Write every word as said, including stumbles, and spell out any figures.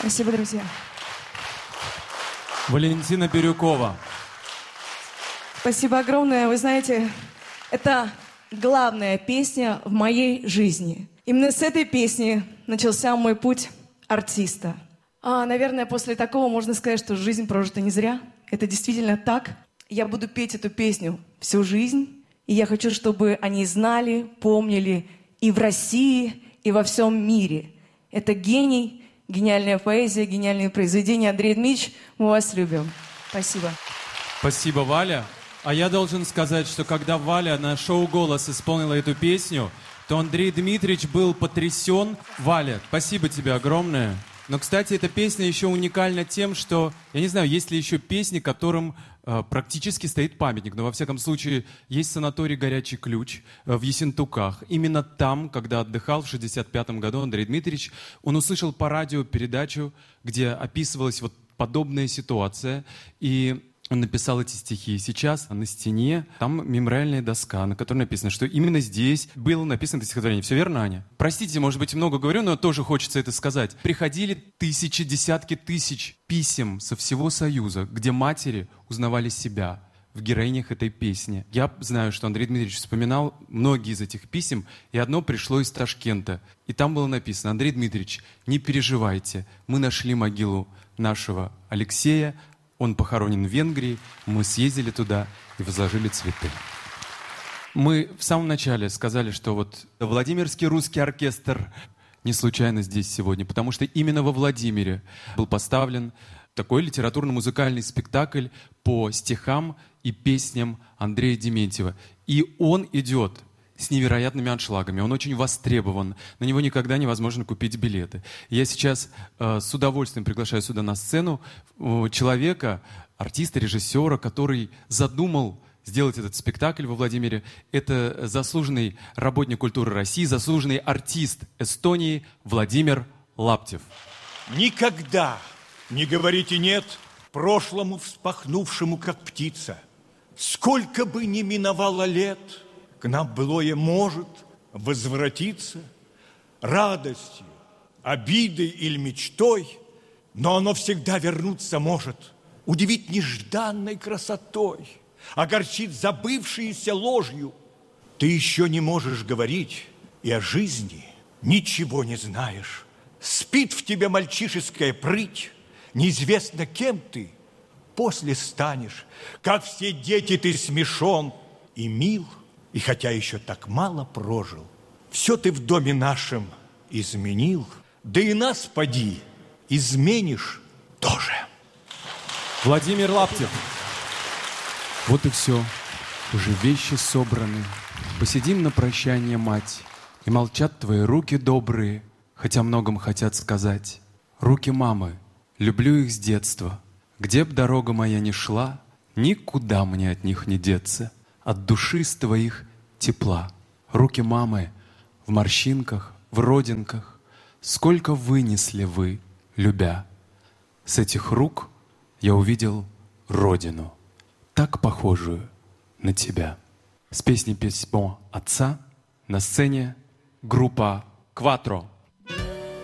Спасибо, друзья. Валентина Бирюкова. Спасибо огромное. Вы знаете, это главная песня в моей жизни. Именно с этой песни начался мой путь артиста. А, наверное, после такого можно сказать, что жизнь прожита не зря. Это действительно так. Я буду петь эту песню всю жизнь. И я хочу, чтобы они знали, помнили и в России, и во всем мире. Это гений, гениальная поэзия, гениальные произведения. Андрей Дмитриевич, мы вас любим. Спасибо. Спасибо, Валя. А я должен сказать, что когда Валя на шоу «Голос» исполнила эту песню, то Андрей Дмитриевич был потрясен. Валя, спасибо тебе огромное. Но, кстати, эта песня еще уникальна тем, что, я не знаю, есть ли еще песни, которым э, практически стоит памятник, но, во всяком случае, есть санаторий «Горячий ключ» э, в Ессентуках. Именно там, когда отдыхал в шестьдесят пятом году Андрей Дмитриевич, он услышал по радио передачу, где описывалась вот подобная ситуация, и он написал эти стихи. И сейчас на стене там мемориальная доска, на которой написано, что именно здесь было написано это стихотворение. Все верно, Аня? Простите, может быть, много говорю, но тоже хочется это сказать. Приходили тысячи, десятки тысяч писем со всего Союза, где матери узнавали себя в героинях этой песни. Я знаю, что Андрей Дмитриевич вспоминал многие из этих писем, и одно пришло из Ташкента. И там было написано: Андрей Дмитриевич, не переживайте, мы нашли могилу нашего Алексея, он похоронен в Венгрии, мы съездили туда и возложили цветы. Мы в самом начале сказали, что вот Владимирский русский оркестр не случайно здесь сегодня, потому что именно во Владимире был поставлен такой литературно-музыкальный спектакль по стихам и песням Андрея Дементьева. И он идет с невероятными аншлагами. Он очень востребован. На него никогда невозможно купить билеты. Я сейчас э, с удовольствием приглашаю сюда на сцену э, человека, артиста, режиссера, который задумал сделать этот спектакль во Владимире. Это заслуженный работник культуры России, заслуженный артист Эстонии Владимир Лаптев. Никогда не говорите «нет» прошлому, вспахнувшему, как птица. Сколько бы ни миновало лет, к нам былое может возвратиться радостью, обидой или мечтой, но оно всегда вернуться может, удивить нежданной красотой, огорчить забывшейся ложью. Ты еще не можешь говорить и о жизни ничего не знаешь. Спит в тебе мальчишеская прыть, неизвестно, кем ты после станешь. Как все дети ты смешон и мил, и хотя еще так мало прожил, все ты в доме нашем изменил, да и нас, поди, изменишь тоже. Владимир Лаптев. Вот и все. Уже вещи собраны. Посидим на прощание, мать, и молчат твои руки добрые, хотя многом хотят сказать. Руки мамы, люблю их с детства. Где б дорога моя ни шла, никуда мне от них не деться. От души с твоих тепла. Руки мамы в морщинках, в родинках. Сколько вынесли вы, любя. С этих рук я увидел родину, так похожую на тебя. С песней «Письмо отца» на сцене группа «Кватро».